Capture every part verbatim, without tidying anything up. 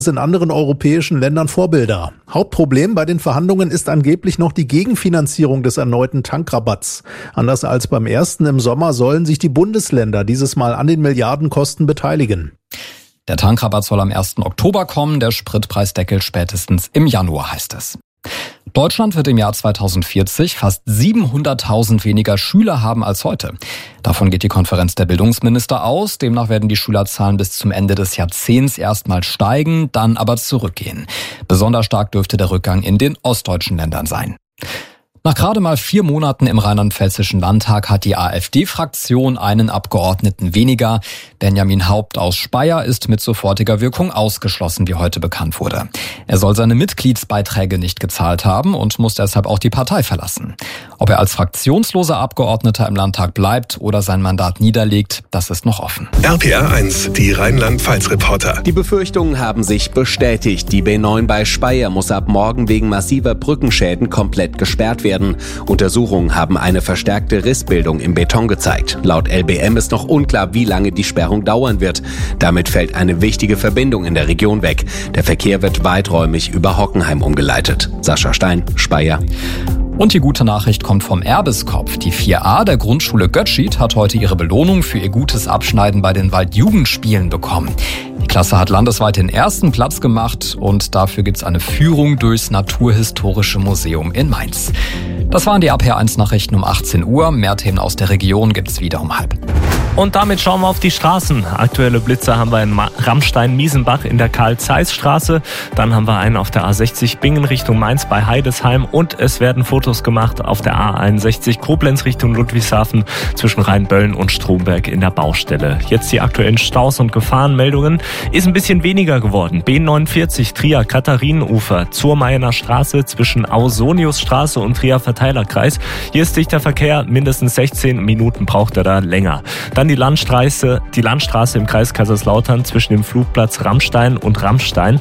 in anderen europäischen Ländern Vorbilder. Hauptproblem bei den Verhandlungen ist angeblich noch die Gegenfinanzierung des erneuten Tankrabatts. Anders als beim ersten im Sommer sollen sich die Bundesländer dieses Mal an den Milliardenkosten beteiligen. Der Tankrabatt soll am ersten Oktober kommen, der Spritpreisdeckel spätestens im Januar, heißt es. Deutschland wird im Jahr zweitausendvierzig fast siebenhunderttausend weniger Schüler haben als heute. Davon geht die Konferenz der Bildungsminister aus. Demnach werden die Schülerzahlen bis zum Ende des Jahrzehnts erstmal steigen, dann aber zurückgehen. Besonders stark dürfte der Rückgang in den ostdeutschen Ländern sein. Nach gerade mal vier Monaten im Rheinland-Pfälzischen Landtag hat die AfD-Fraktion einen Abgeordneten weniger. Benjamin Haupt aus Speyer ist mit sofortiger Wirkung ausgeschlossen, wie heute bekannt wurde. Er soll seine Mitgliedsbeiträge nicht gezahlt haben und muss deshalb auch die Partei verlassen. Ob er als fraktionsloser Abgeordneter im Landtag bleibt oder sein Mandat niederlegt, das ist noch offen. R P R eins, die Rheinland-Pfalz-Reporter. Die Befürchtungen haben sich bestätigt. Die B neun bei Speyer muss ab morgen wegen massiver Brückenschäden komplett gesperrt werden. Untersuchungen haben eine verstärkte Rissbildung im Beton gezeigt. Laut L B M ist noch unklar, wie lange die Sperrung dauern wird. Damit fällt eine wichtige Verbindung in der Region weg. Der Verkehr wird weiträumig über Hockenheim umgeleitet. Sascha Stein, Speyer. Und die gute Nachricht kommt vom Erbeskopf. Die vier a der Grundschule Götschied hat heute ihre Belohnung für ihr gutes Abschneiden bei den Waldjugendspielen bekommen. Die Klasse hat landesweit den ersten Platz gemacht und dafür gibt's eine Führung durchs Naturhistorische Museum in Mainz. Das waren die R P R eins Nachrichten um achtzehn Uhr. Mehr Themen aus der Region gibt's wieder um halb. Und damit schauen wir auf die Straßen. Aktuelle Blitzer haben wir in Rammstein-Miesenbach in der Karl-Zeiss-Straße. Dann haben wir einen auf der A sechzig Bingen Richtung Mainz bei Heidesheim. Und es werden Fotos gemacht auf der A einundsechzig Koblenz Richtung Ludwigshafen zwischen Rheinböllen und Stromberg in der Baustelle. Jetzt die aktuellen Staus und Gefahrenmeldungen. Ist ein bisschen weniger geworden. B neunundvierzig Trier Katharinenufer zur Mayener Straße zwischen Ausoniusstraße und Trier Verteilerkreis. Hier ist dichter Verkehr. Mindestens sechzehn Minuten braucht er da länger. Dann die Landstraße, die Landstraße im Kreis Kaiserslautern zwischen dem Flugplatz Rammstein und Rammstein.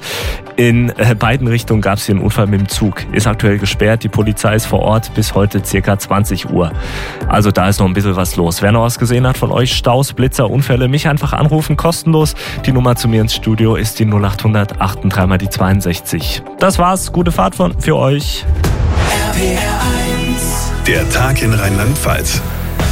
In beiden Richtungen gab es hier einen Unfall mit dem Zug. Ist aktuell gesperrt. Die Polizei ist vor Ort bis heute circa zwanzig Uhr. Also da ist noch ein bisschen was los. Wer noch was gesehen hat von euch, Staus, Blitzer, Unfälle, mich einfach anrufen, kostenlos. Die Nummer zu mir ins Studio ist die null achthundert achtunddreißig mal die zweiundsechzig. Das war's. Gute Fahrt von, für euch. R P R eins. Der Tag in Rheinland-Pfalz.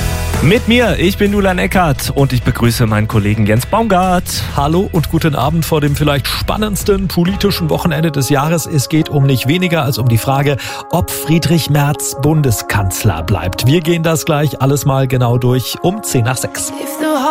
Mit mir, ich bin Julian Eckert und ich begrüße meinen Kollegen Jens Baumgart. Hallo und guten Abend vor dem vielleicht spannendsten politischen Wochenende des Jahres. Es geht um nicht weniger als um die Frage, ob Friedrich Merz Bundeskanzler bleibt. Wir gehen das gleich alles mal genau durch um zehn nach sechs.